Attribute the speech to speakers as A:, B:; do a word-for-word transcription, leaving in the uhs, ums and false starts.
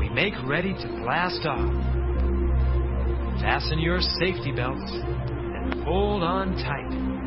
A: make ready to blast off. Fasten your safety belts and hold on tight.